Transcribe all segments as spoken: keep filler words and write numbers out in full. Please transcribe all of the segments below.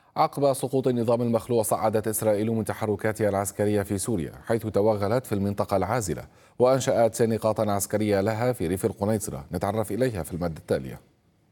عقب سقوط النظام المخلوع صعدت إسرائيل من تحركاتها العسكرية في سوريا، حيث توغلت في المنطقة العازلة وأنشأت نقاطا عسكرية لها في ريف القنيطرة. نتعرف إليها في المادة التالية.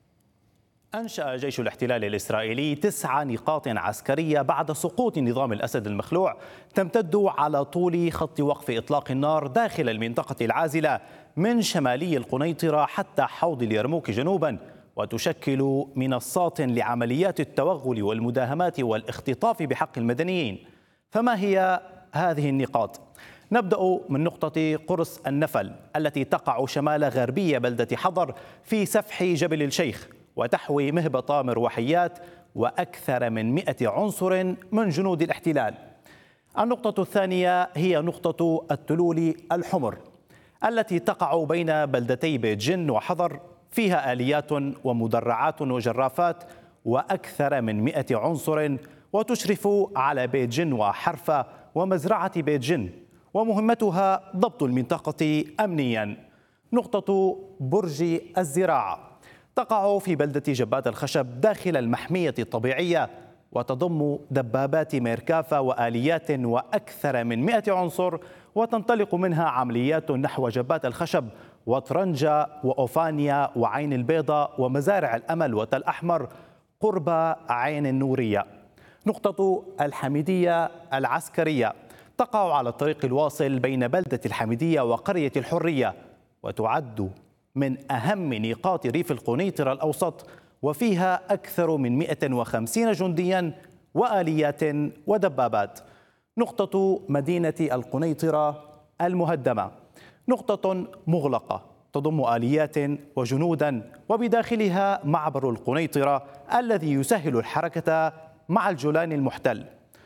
أنشأ جيش الاحتلال الإسرائيلي تسع نقاط عسكرية بعد سقوط نظام الأسد المخلوع، تمتد على طول خط وقف إطلاق النار داخل المنطقة العازلة من شمالي القنيطرة حتى حوض اليرموك جنوبا، وتشكل منصات لعمليات التوغل والمداهمات والاختطاف بحق المدنيين. فما هي هذه النقاط؟ نبدأ من نقطة قرص النفل التي تقع شمال غربية بلدة حضر في سفح جبل الشيخ، وتحوي مهبط مروحيات وأكثر من مئة عنصر من جنود الاحتلال. النقطة الثانية هي نقطة التلول الحمر التي تقع بين بلدتي بيت جن وحضر، فيها آليات ومدرعات وجرافات وأكثر من مئة عنصر، وتشرف على بيت جن وحرفة ومزرعة بيت جن، ومهمتها ضبط المنطقة أمنيا. نقطة برج الزراعة تقع في بلدة جبات الخشب داخل المحمية الطبيعية، وتضم دبابات ميركافا وآليات وأكثر من مئة عنصر، وتنطلق منها عمليات نحو جبات الخشب وطرنجة وأوفانيا وعين البيضاء ومزارع الأمل وتل أحمر قرب عين النورية. نقطة الحميدية العسكرية تقع على الطريق الواصل بين بلدة الحميدية وقرية الحرية، وتعد من أهم نقاط ريف القنيطرة الأوسط، وفيها أكثر من مئة وخمسين جنديا وآليات ودبابات. نقطة مدينة القنيطرة المهدمة نقطة مغلقة تضم آليات وجنودا، وبداخلها معبر القنيطرة الذي يسهل الحركة مع الجولان المحتل.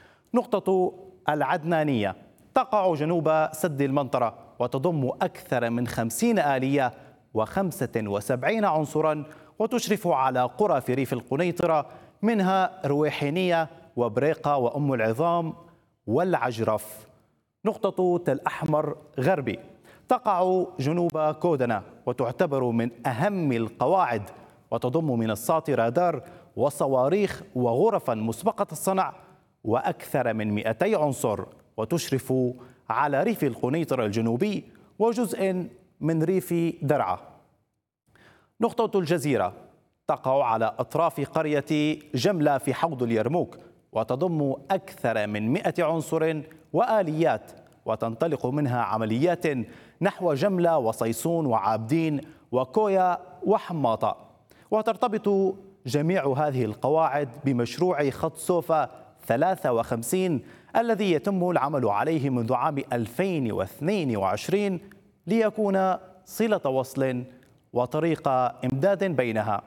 نقطة العدنانية تقع جنوب سد المنطرة، وتضم أكثر من خمسين آلية وخمسة وسبعين عنصرا، وتشرف على قرى في ريف القنيطرة منها رويحينية وبريقة وأم العظام والعجرف. نقطة تل أحمر غربي تقع جنوب كودنة، وتعتبر من أهم القواعد، وتضم منصات رادار وصواريخ وغرفا مسبقة الصنع وأكثر من مئتي عنصر، وتشرف على ريف القنيطرة الجنوبي وجزء من ريف درعا. نقطة الجزيرة تقع على أطراف قرية جملة في حوض اليرموك، وتضم أكثر من مئة عنصر وآليات، وتنطلق منها عمليات نحو جملة وصيصون وعابدين وكويا وحماطة. وترتبط جميع هذه القواعد بمشروع خط سوفا ثلاثة وخمسين الذي يتم العمل عليه منذ عام ألفين واثنين وعشرين ليكون صلة وصل وطريق إمداد بينها.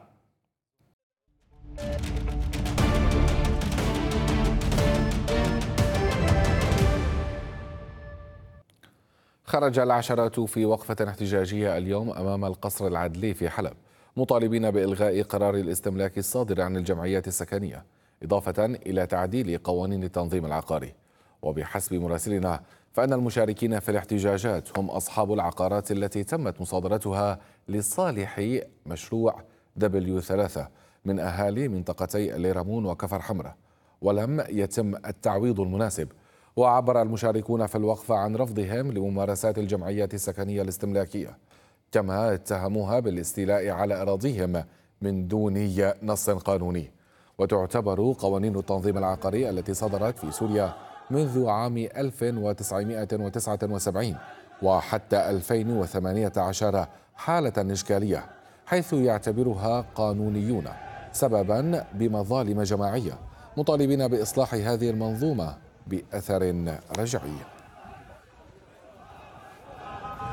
خرج العشرات في وقفة احتجاجية اليوم أمام القصر العدلي في حلب، مطالبين بإلغاء قرار الاستملاك الصادر عن الجمعيات السكنية، إضافة إلى تعديل قوانين التنظيم العقاري. وبحسب مراسلنا فإن المشاركين في الاحتجاجات هم أصحاب العقارات التي تمت مصادرتها لصالح مشروع دبليو ثلاثة من أهالي منطقتي الليرمون وكفر حمرة، ولم يتم التعويض المناسب. وعبر المشاركون في الوقفة عن رفضهم لممارسات الجمعيات السكنية الاستملاكية، كما اتهموها بالاستيلاء على أراضيهم من دون نص قانوني. وتعتبر قوانين التنظيم العقاري التي صدرت في سوريا منذ عام ألف وتسعمئة وتسعة وسبعين وحتى ألفين وثمانية عشر حالة إشكالية، حيث يعتبرها قانونيون سببا بمظالم جماعية، مطالبين بإصلاح هذه المنظومة بأثر رجعي.